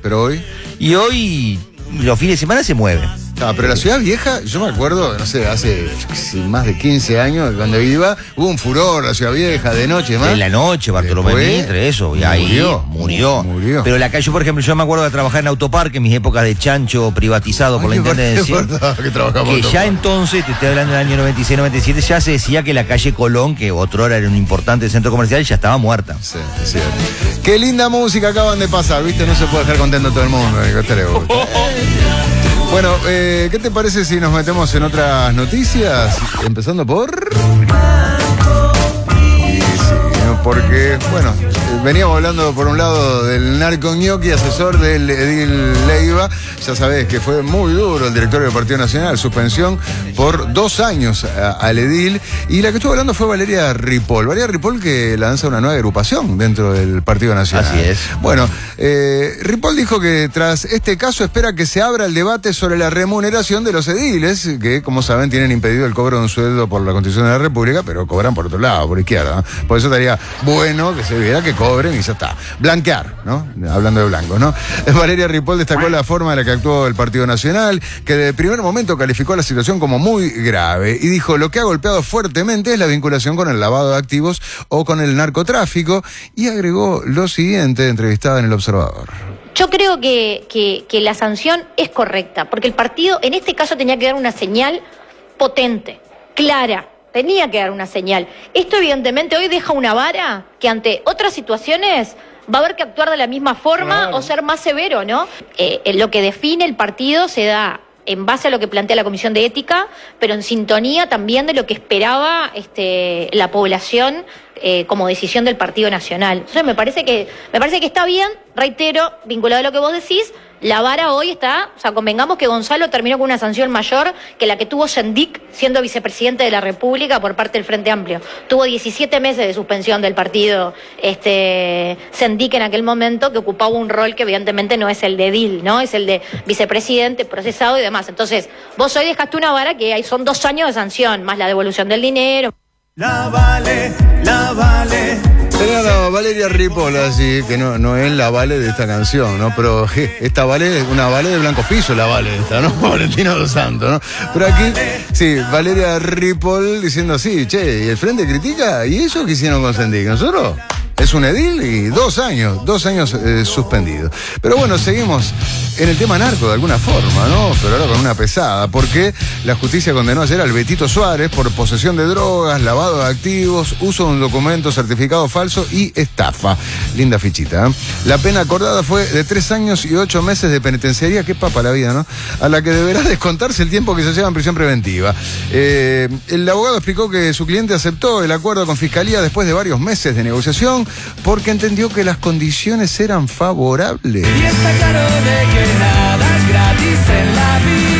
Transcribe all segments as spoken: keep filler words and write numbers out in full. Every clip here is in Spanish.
Pero hoy... Y hoy, los fines de semana se mueve. Ah, pero la ciudad vieja, yo me acuerdo, no sé, hace más de quince años, cuando iba, hubo un furor, la ciudad vieja, de noche, más. En la noche, Bartolomé Mitre, eso, y ahí murió, murió. murió. Pero la calle, por ejemplo, yo me acuerdo de trabajar en Autoparque, en mis épocas de chancho privatizado. Ay, por la intendencia. Que, que ya entonces, te estoy hablando del año noventa y seis noventa y siete, ya se decía que la calle Colón, que otrora era un importante centro comercial, ya estaba muerta. Sí, es cierto. Qué linda música acaban de pasar, ¿viste? No se puede dejar contento todo el mundo. Bueno, eh, ¿qué te parece si nos metemos en otras noticias? Empezando por... Y sí, ¿no? Porque, bueno, veníamos hablando por un lado del narco ñoqui, asesor del edil Leiva. Ya sabés que fue muy duro el directorio del Partido Nacional, suspensión por dos años a, al edil. Y la que estuvo hablando fue Valeria Ripoll. Valeria Ripoll, que lanza una nueva agrupación dentro del Partido Nacional. Así es. Bueno, eh, Ripoll dijo que tras este caso espera que se abra el debate sobre la remuneración de los ediles, que, como saben, tienen impedido el cobro de un sueldo por la Constitución de la República, pero cobran por otro lado, por izquierda, ¿no? Por eso estaría bueno que se viera que cobren y ya está. Blanquear, ¿no? Hablando de blancos, ¿no? Valeria Ripoll destacó la forma en la que actuó el Partido Nacional, que de primer momento calificó la situación como muy grave y dijo: lo que ha golpeado fuertemente es la vinculación con el lavado de activos o con el narcotráfico, y agregó lo siguiente, entrevistada en El Observador. Yo creo que, que, que la sanción es correcta, porque el partido en este caso tenía que dar una señal potente, clara, tenía que dar una señal. Esto evidentemente hoy deja una vara que ante otras situaciones va a haber que actuar de la misma forma, claro, o ser más severo, ¿no? Eh, lo que define el partido se da en base a lo que plantea la Comisión de Ética, pero en sintonía también de lo que esperaba este, la población eh, como decisión del Partido Nacional. Entonces me parece que me parece que está bien, reitero, vinculado a lo que vos decís, la vara hoy está, o sea, convengamos que Gonzalo terminó con una sanción mayor que la que tuvo Sendik siendo vicepresidente de la República por parte del Frente Amplio. Tuvo diecisiete meses de suspensión del partido este, Sendik en aquel momento, que ocupaba un rol que evidentemente no es el de edil, ¿no? Es el de vicepresidente, procesado y demás. Entonces, vos hoy dejaste una vara que hay, son dos años de sanción, más la devolución del dinero. La vale, la vale. Tenía la Valeria Ripoll, así que no, no es la Vale de esta canción, ¿no? Pero je, esta Vale es una Vale de Blanco Piso, la Vale esta, ¿no? Valentina dos Santos, ¿no? Pero aquí, sí, Valeria Ripoll diciendo así: che, ¿y el Frente critica? ¿Y eso qué hicieron con Sendik? ¿Nosotros? Es un edil y dos años, dos años eh, suspendido. Pero bueno, seguimos en el tema narco de alguna forma, ¿no? Pero ahora con una pesada, porque la justicia condenó ayer al Betito Suárez por posesión de drogas, lavado de activos, uso de un documento certificado falso y estafa. Linda fichita, ¿eh? La pena acordada fue de tres años y ocho meses de penitenciaría, qué papa la vida, ¿no? A la que deberá descontarse el tiempo que se lleva en prisión preventiva. Eh, el abogado explicó que su cliente aceptó el acuerdo con Fiscalía después de varios meses de negociación, porque entendió que las condiciones eran favorables. Y está claro de que nada es gratis en la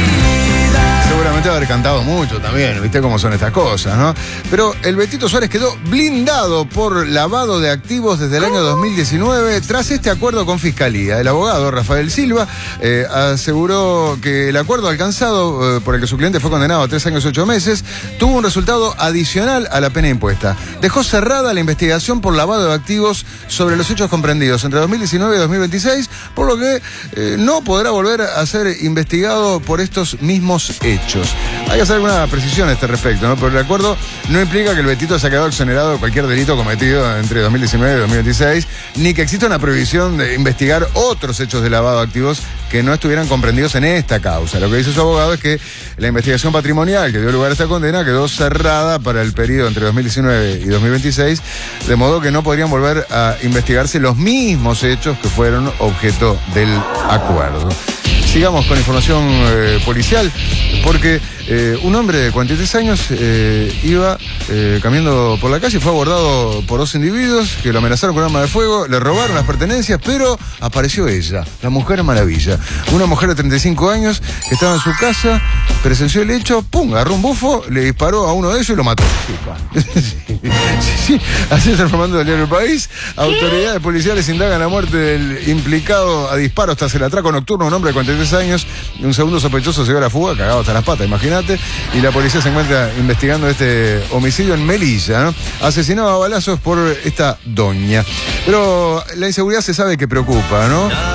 vida. Seguramente va a haber cantado mucho también, viste cómo son estas cosas, ¿no? Pero el Betito Suárez quedó blindado por lavado de activos desde el año dos mil diecinueve tras este acuerdo con Fiscalía. El abogado Rafael Silva eh, aseguró que el acuerdo alcanzado eh, por el que su cliente fue condenado a tres años y ocho meses tuvo un resultado adicional a la pena impuesta. Dejó cerrada la investigación por lavado de activos sobre los hechos comprendidos entre dos mil diecinueve y dos mil veintiséis, por lo que eh, no podrá volver a ser investigado por estos mismos hechos. Hay que hacer alguna precisión a este respecto, ¿no? Pero el acuerdo no implica que el Betito se haya quedado exonerado de cualquier delito cometido entre dos mil diecinueve y dos mil veintiséis, ni que exista una prohibición de investigar otros hechos de lavado de activos que no estuvieran comprendidos en esta causa. Lo que dice su abogado es que la investigación patrimonial que dio lugar a esta condena quedó cerrada para el periodo entre dos mil diecinueve y dos mil veintiséis, de modo que no podrían volver a investigarse los mismos hechos que fueron objeto del acuerdo. Sigamos con información eh, policial, porque eh, un hombre de cuarenta y tres años eh, iba eh, caminando por la calle, fue abordado por dos individuos que lo amenazaron con arma de fuego, le robaron las pertenencias, pero apareció ella, la Mujer Maravilla. Una mujer de treinta y cinco años que estaba en su casa, presenció el hecho, pum, agarró un bufo, le disparó a uno de ellos y lo mató. Sí, sí, sí. Así está informando el diario El País. Autoridades policiales indagan la muerte del implicado a disparos tras el atraco nocturno. Un hombre de cuarenta y tres años, un segundo sospechoso se dio a la fuga, cagado hasta las patas, imagínate. Y la policía se encuentra investigando este homicidio en Melilla, ¿no? Asesinado a balazos por esta doña. Pero la inseguridad se sabe que preocupa, ¿no?